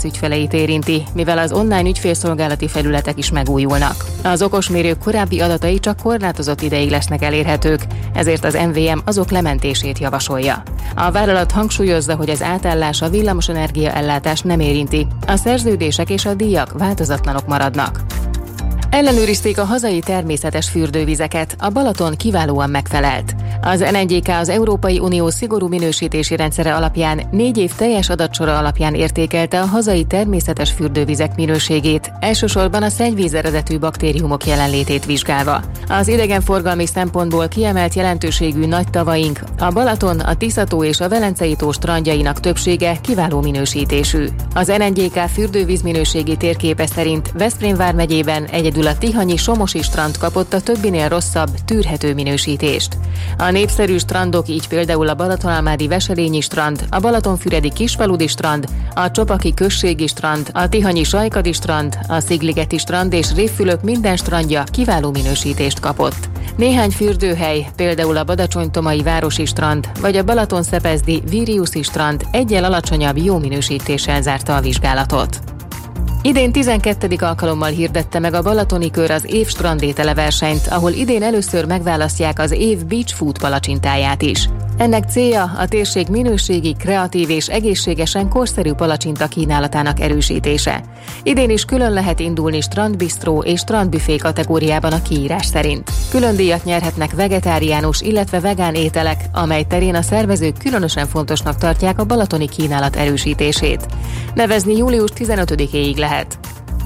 ügyfeleit érinti, mivel az online ügyfélszolgálati felületek is megújulnak. Az okosmérők korábbi adatai csak korlátozott ideig lesznek elérhetők, ezért az MVM azok lementését javasolja. A vállalat hangsúlyozza, hogy az átállás a villamosenergia ellátást nem érinti, a szerződések és a díjak változatlanok maradnak. Ellenőrizték a hazai természetes fürdővizeket, a Balaton kiválóan megfelelt. Az NNGK az Európai Unió szigorú minősítési rendszere alapján 4 év teljes adatsora alapján értékelte a hazai természetes fürdővizek minőségét, elsősorban a szennyvíz eredetű baktériumok jelenlétét vizsgálva. Az idegenforgalmi szempontból kiemelt jelentőségű nagy tavaink, a Balaton, a Tisza-tó és a Velencei-tó strandjainak többsége kiváló minősítésű. Az NNGK fürdővíz minőségi térképe szerint Veszprém vármegyében egyedül a tihanyi Somosi strand kapott a többinél rosszabb, tűrhető minősítést. A népszerű strandok, így például a Balatonalmádi Veselényi strand, a Balatonfüredi Kisfaludi strand, a Csopaki községi strand, a tihanyi Sajkadi strand, a Szigligeti strand és Révfülöp minden strandja kiváló minősítést kapott. Néhány fürdőhely, például a Badacsony-Tomai városi strand vagy a Balatonszepezdi Viriuszi strand eggyel alacsonyabb jó minősítéssel zárta a vizsgálatot. Idén 12. alkalommal hirdette meg a Balatoni Kör az év strandétele versenyt, ahol idén először megválasztják az év beach food palacsintáját is. Ennek célja a térség minőségi, kreatív és egészségesen korszerű palacsinta kínálatának erősítése. Idén is külön lehet indulni strandbistró és strandbüfé kategóriában a kiírás szerint. Külön díjat nyerhetnek vegetáriánus, illetve vegán ételek, amely terén a szervezők különösen fontosnak tartják a balatoni kínálat erősítését. Nevezni július 15-éig lehet.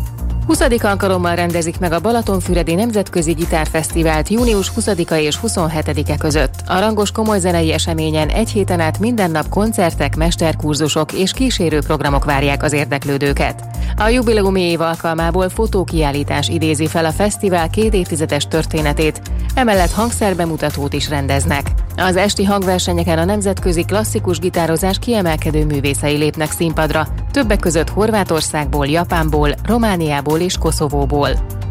20. alkalommal rendezik meg a Balatonfüredi Nemzetközi Gitárfesztivált június 20-a és 27-e között. A rangos komoly zenei eseményen egy héten át minden nap koncertek, mesterkurzusok és kísérő programok várják az érdeklődőket. A jubileumi év alkalmából fotókiállítás idézi fel a fesztivál 2 évtizedes történetét, emellett hangszerbemutatót is rendeznek. Az esti hangversenyeken a nemzetközi klasszikus gitározás kiemelkedő művészei lépnek színpadra, többek között Horvátországból, Japánból, Romániából és Koszovóból.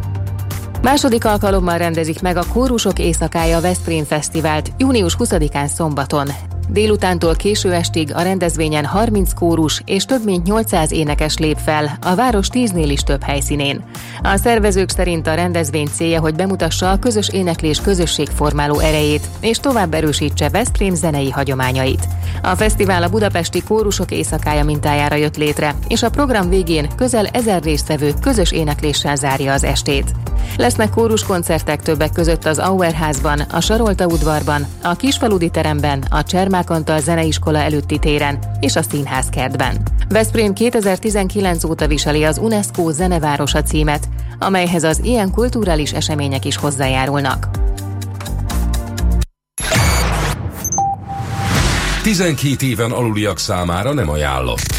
Második alkalommal rendezik meg a Kórusok éjszakája Veszprém Fesztivált június 20-án szombaton. Délutántól késő estig a rendezvényen 30 kórus és több mint 800 énekes lép fel, a város 10-nél is több helyszínén. A szervezők szerint a rendezvény célja, hogy bemutassa a közös éneklés közösségformáló erejét, és tovább erősítse Veszprém zenei hagyományait. A fesztivál a budapesti Kórusok éjszakája mintájára jött létre, és a program végén közel 1000 résztvevő közös énekléssel zárja az estét. Lesznek kóruskoncertek többek között az Auerházban, a Sarolta udvarban, a Kisfaludi teremben, a Csermák Antal zeneiskola előtti téren és a Színházkertben. Veszprém 2019 óta viseli az UNESCO Zenevárosa címet, amelyhez az ilyen kulturális események is hozzájárulnak. 12 éven aluliak számára nem ajánlott.